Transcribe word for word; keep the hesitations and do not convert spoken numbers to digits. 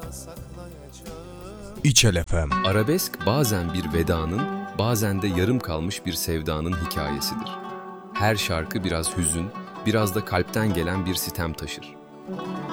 İçel F M. Arabesk bazen bir vedanın, bazen de yarım kalmış bir sevdanın hikayesidir. Her şarkı biraz hüzün, biraz da kalpten gelen bir sitem taşır.